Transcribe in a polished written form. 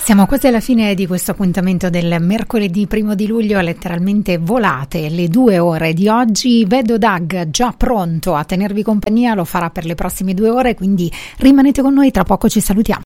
Siamo quasi alla fine di questo appuntamento del mercoledì 1 luglio, letteralmente volate le 2 ore di oggi. Vedo Doug già pronto a tenervi compagnia, lo farà per le prossime 2 ore, quindi rimanete con noi, tra poco ci salutiamo.